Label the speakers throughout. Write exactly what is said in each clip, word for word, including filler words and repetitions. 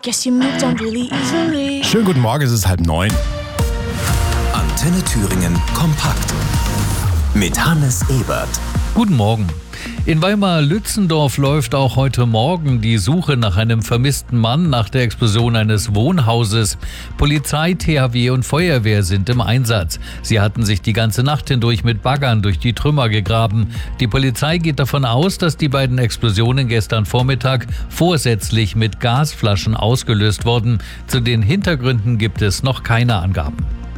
Speaker 1: Guess you moved on really easily.
Speaker 2: Schönen guten Morgen, es ist halb neun.
Speaker 3: Antenne Thüringen kompakt mit Hannes Ebert.
Speaker 4: Guten Morgen. In Weimar-Lützendorf läuft auch heute Morgen die Suche nach einem vermissten Mann nach der Explosion eines Wohnhauses. Polizei, T H W und Feuerwehr sind im Einsatz. Sie hatten sich die ganze Nacht hindurch mit Baggern durch die Trümmer gegraben. Die Polizei geht davon aus, dass die beiden Explosionen gestern Vormittag vorsätzlich mit Gasflaschen ausgelöst wurden. Zu den Hintergründen gibt es noch keine Angaben.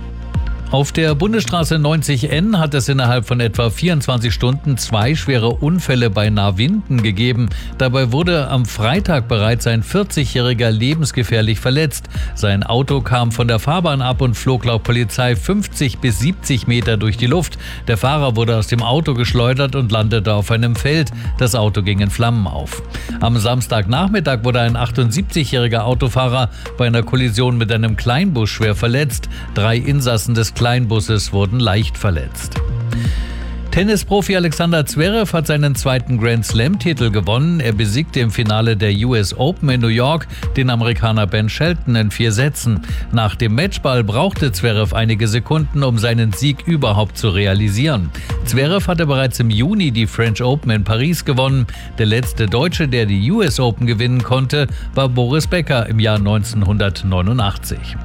Speaker 4: Auf der Bundesstraße neunzig N hat es innerhalb von etwa vierundzwanzig Stunden zwei schwere Unfälle bei Nahwinden gegeben. Dabei wurde am Freitag bereits ein vierzigjähriger lebensgefährlich verletzt. Sein Auto kam von der Fahrbahn ab und flog laut Polizei fünfzig bis siebzig Meter durch die Luft. Der Fahrer wurde aus dem Auto geschleudert und landete auf einem Feld. Das Auto ging in Flammen auf. Am Samstagnachmittag wurde ein achtundsiebzigjähriger Autofahrer bei einer Kollision mit einem Kleinbus schwer verletzt. Drei Insassen des Kleinbusses wurden leicht verletzt. Tennisprofi Alexander Zverev hat seinen zweiten Grand-Slam-Titel gewonnen. Er besiegte im Finale der U S Open in New York den Amerikaner Ben Shelton in vier Sätzen. Nach dem Matchball brauchte Zverev einige Sekunden, um seinen Sieg überhaupt zu realisieren. Zverev hatte bereits im Juni die French Open in Paris gewonnen. Der letzte Deutsche, der die U S Open gewinnen konnte, war Boris Becker im Jahr neunzehnhundertneunundachtzig.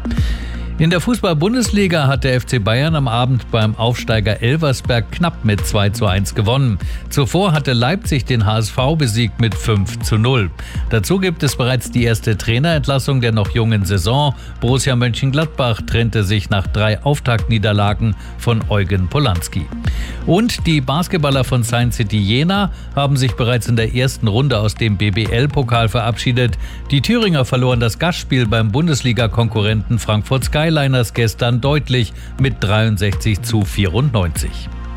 Speaker 4: In der Fußball-Bundesliga hat der F C Bayern am Abend beim Aufsteiger Elversberg knapp mit zwei zu eins gewonnen. Zuvor hatte Leipzig den H S V besiegt mit fünf zu null. Dazu gibt es bereits die erste Trainerentlassung der noch jungen Saison. Borussia Mönchengladbach trennte sich nach drei Auftaktniederlagen von Eugen Polanski. Und die Basketballer von Science City Jena haben sich bereits in der ersten Runde aus dem B B L-Pokal verabschiedet. Die Thüringer verloren das Gastspiel beim Bundesliga-Konkurrenten Frankfurt Skyliners gestern deutlich mit dreiundsechzig zu vierundneunzig.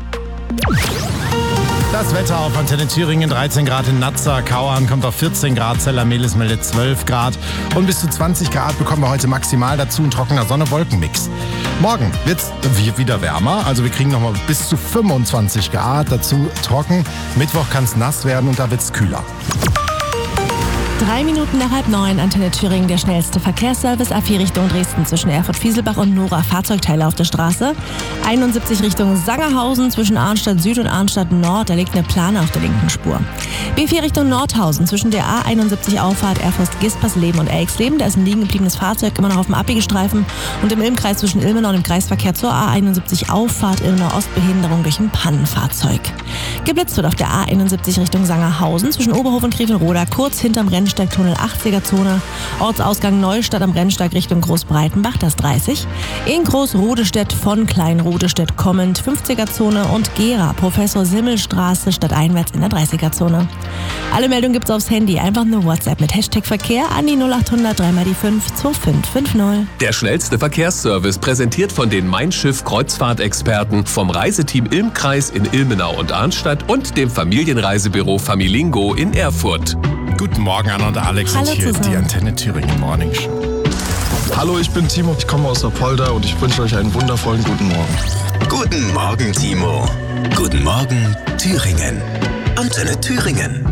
Speaker 2: Das Wetter auf Antenne Thüringen, dreizehn Grad in Nazza, Kauern kommt auf vierzehn Grad, Zella-Mehlis meldet zwölf Grad und bis zu zwanzig Grad bekommen wir heute maximal, dazu ein trockener Sonne-Wolken-Mix. Morgen wird es wieder wärmer, also wir kriegen nochmal bis zu fünfundzwanzig Grad, dazu trocken. Mittwoch kann es nass werden und da wird es kühler.
Speaker 1: Drei Minuten nach halb neun, Antenne Thüringen, der schnellste Verkehrsservice. A vier Richtung Dresden zwischen Erfurt-Fieselbach und Nora, Fahrzeugteile auf der Straße. einundsiebzig Richtung Sangerhausen zwischen Arnstadt Süd und Arnstadt Nord, da liegt eine Plane auf der linken Spur. B vier Richtung Nordhausen zwischen der A einundsiebzig Auffahrt Erfurt-Gispersleben und Elxleben, da ist ein liegen gebliebenes Fahrzeug immer noch auf dem Abbiegestreifen. Und im Ilmkreis zwischen Ilmenau und dem Kreisverkehr zur A einundsiebzig Auffahrt Ilmenau Ostbehinderung durch ein Pannenfahrzeug. Geblitzt wird auf der A einundsiebzig Richtung Sangerhausen zwischen Oberhof und Grevenroda, kurz hinterm Rennsteigtunnel achtziger Zone. Ortsausgang Neustadt am Rennsteig Richtung Großbreitenbach, das dreißig. In Großrodestedt von Kleinrodestedt kommend fünfziger Zone und Gera, Professor Simmelstraße stadteinwärts in der dreißiger Zone. Alle Meldungen gibt's aufs Handy, einfach nur WhatsApp mit Hashtag Verkehr an die null achthundert drei mal die fünf zwei fünf fünf null.
Speaker 3: Der schnellste Verkehrsservice präsentiert von den Mein Schiff Kreuzfahrtexperten vom Reiseteam Ilmkreis in Ilmenau und Arnstadt und dem Familienreisebüro Familingo in Erfurt.
Speaker 2: Guten Morgen, Anna und Alex,
Speaker 1: Hallo
Speaker 2: und hier
Speaker 1: zusammen.
Speaker 2: die Antenne Thüringen Morning Show.
Speaker 5: Hallo, ich bin Timo, ich komme aus Apolda und ich wünsche euch einen wundervollen guten Morgen.
Speaker 3: Guten Morgen, Timo. Guten Morgen, Thüringen. Antenne Thüringen.